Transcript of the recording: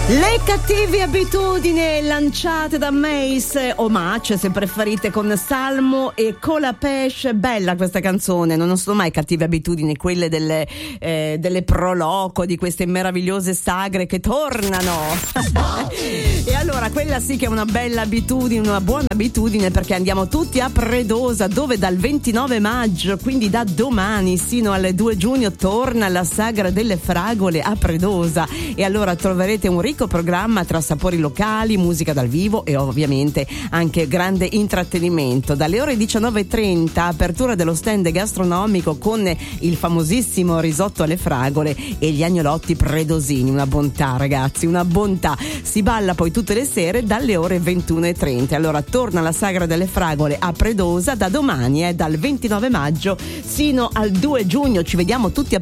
Le cattive abitudini lanciate da Mace o Match, se preferite, con Salmo e Colapesce. Bella questa canzone. Non sono mai cattive abitudini quelle delle proloco, di queste meravigliose sagre che tornano. E allora quella sì che è una bella abitudine, una buona abitudine, perché andiamo tutti a Predosa, dove dal 29 maggio, quindi da domani sino al 2 giugno, torna la sagra delle fragole a Predosa. E allora troverete un ricco programma tra sapori locali, musica dal vivo e ovviamente anche grande intrattenimento. Dalle ore 19:30 apertura dello stand gastronomico con il famosissimo risotto alle fragole e gli agnolotti predosini. Una bontà, ragazzi, una bontà. Si balla poi tutte le sere dalle ore 21:30. Allora torna la sagra delle fragole a Predosa da domani, dal 29 maggio sino al 2 giugno. Ci vediamo tutti a